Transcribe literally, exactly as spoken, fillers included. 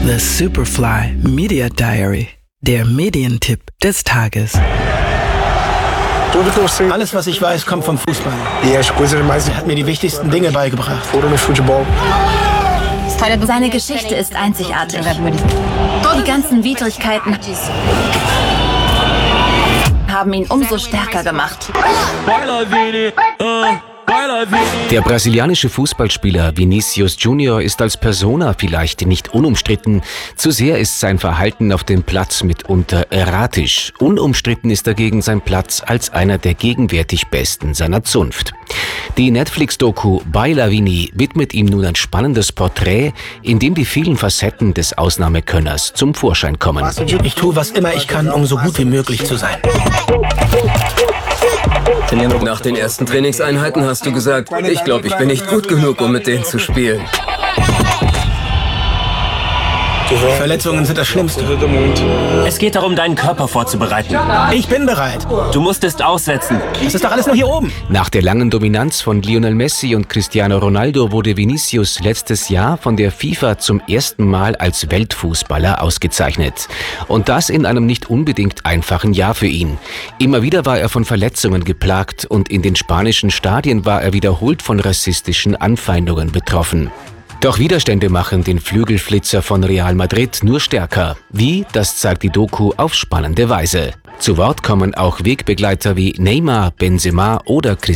The Superfly Media Diary, der Medientipp des Tages. Alles, was ich weiß, kommt vom Fußball. Er hat mir die wichtigsten Dinge beigebracht. Seine Geschichte ist einzigartig. Die ganzen Widrigkeiten haben ihn umso stärker gemacht. Der brasilianische Fußballspieler Vinícius Júnior ist als Persona vielleicht nicht unumstritten. Zu sehr ist sein Verhalten auf dem Platz mitunter erratisch. Unumstritten ist dagegen sein Platz als einer der gegenwärtig Besten seiner Zunft. Die Netflix-Doku Baila Vini widmet ihm nun ein spannendes Porträt, in dem die vielen Facetten des Ausnahmekönners zum Vorschein kommen. Ich tue, was immer ich kann, um so gut wie möglich zu sein. Nach den ersten Trainingseinheiten hast du gesagt, ich glaube, ich bin nicht gut genug, um mit denen zu spielen. Verletzungen sind das Schlimmste. Es geht darum, deinen Körper vorzubereiten. Ich bin bereit. Du musstest aussetzen. Das ist doch alles nur hier oben. Nach der langen Dominanz von Lionel Messi und Cristiano Ronaldo wurde Vinícius letztes Jahr von der FIFA zum ersten Mal als Weltfußballer ausgezeichnet. Und das in einem nicht unbedingt einfachen Jahr für ihn. Immer wieder war er von Verletzungen geplagt und in den spanischen Stadien war er wiederholt von rassistischen Anfeindungen betroffen. Doch Widerstände machen den Flügelflitzer von Real Madrid nur stärker. Wie, das zeigt die Doku auf spannende Weise. Zu Wort kommen auch Wegbegleiter wie Neymar, Benzema oder Cristiano